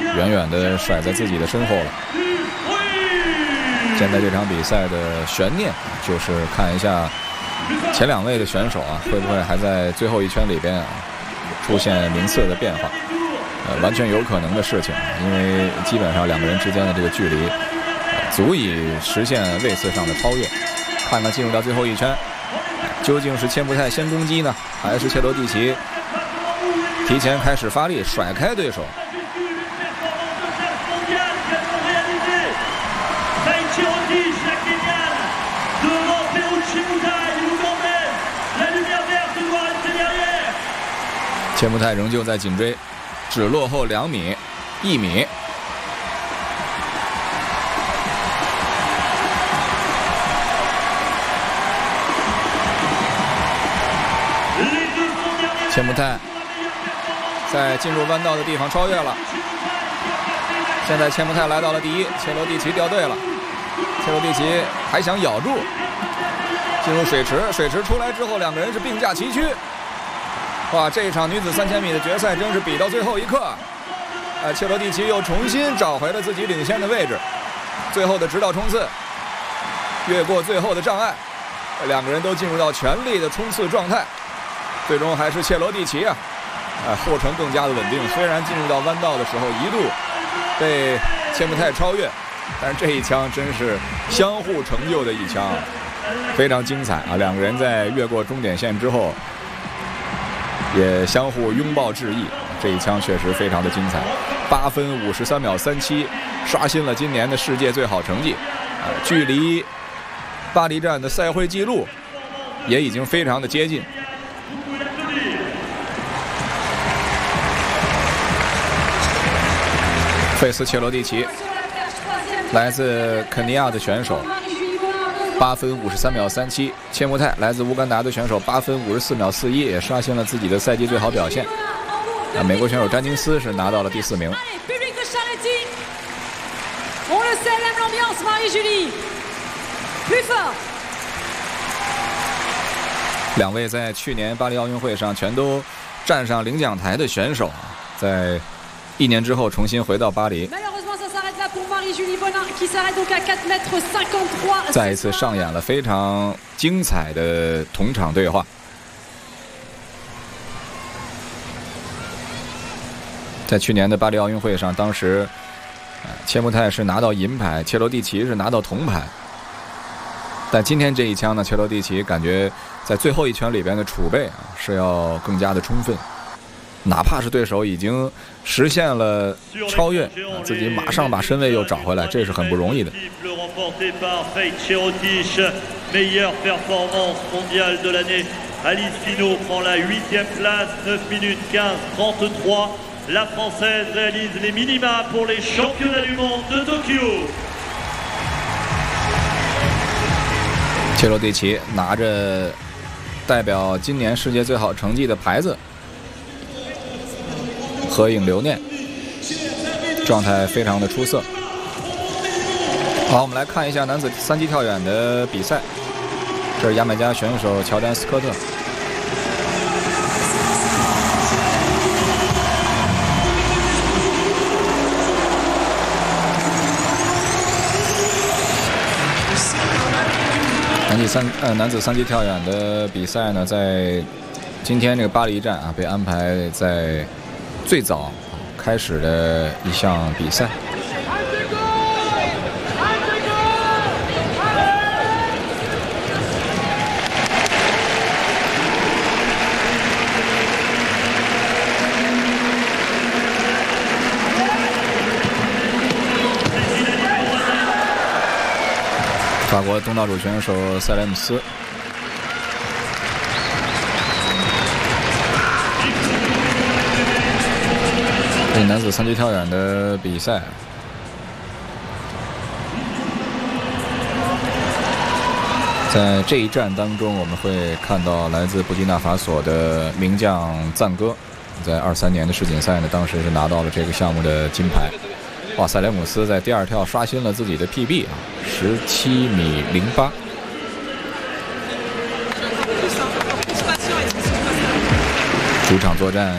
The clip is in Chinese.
远远地甩在自己的身后了。现在这场比赛的悬念就是看一下前2位的选手啊，会不会还在最后一圈里边啊出现名次的变化？完全有可能的事情，因为基本上2个人之间的这个距离足以实现位次上的超越。看看进入到最后一圈，究竟是切穆泰先攻击呢，还是切罗蒂奇提前开始发力甩开对手？切穆泰仍旧在紧追，只落后2米、1米。切穆泰在进入弯道的地方超越了，现在切穆泰来到了第1，切罗蒂奇掉队了。切罗蒂奇还想咬住，进入水池，水池出来之后2个人是并驾齐驱。哇，这一场女子3000米的决赛真是比到最后一刻，切罗蒂奇又重新找回了自己领先的位置。最后的直道冲刺，越过最后的障碍，2个人都进入到全力的冲刺状态。最终还是切罗蒂奇后程更加的稳定。虽然进入到弯道的时候一度被切穆泰超越，但是这一枪真是相互成就的一枪，非常精彩啊！2个人在越过终点线之后也相互拥抱致意，这一枪确实非常的精彩。8分53秒37，刷新了今年的世界最好成绩，距离巴黎站的赛会纪录也已经非常的接近。费斯切罗蒂奇，来自肯尼亚的选手，8分53秒37。切穆泰来自乌干达的选手，8分54秒41，也刷新了自己的赛季最好表现。美国选手詹金斯是拿到了第4名。2位在去年巴黎奥运会上全都站上领奖台的选手，在1年之后重新回到巴黎，再一次上演了非常精彩的同场对话。在去年的巴黎奥运会上，当时切穆泰是拿到银牌，切罗蒂奇是拿到铜牌。但今天这一枪呢，切罗蒂奇感觉在最后一圈里边的储备是要更加的充分。哪怕是对手已经实现了超越，自己马上把身位又找回来，这是很不容易的。切罗蒂奇拿着代表今年世界最好成绩的牌子，合影留念，状态非常的出色。好，我们来看一下男子3级跳远的比赛，这是牙买加选手乔丹斯科特。男子3级跳远的比赛呢，在今天这个巴黎站被安排在最早开始的一项比赛。法国东道主选手塞莱姆斯，这男子3级跳远的比赛，在这一站当中，我们会看到来自布基纳法索的名将赞哥，在23年的世锦赛呢，当时是拿到了这个项目的金牌。哇，塞莱姆斯在第2跳刷新了自己的 PB 17米08。主场作战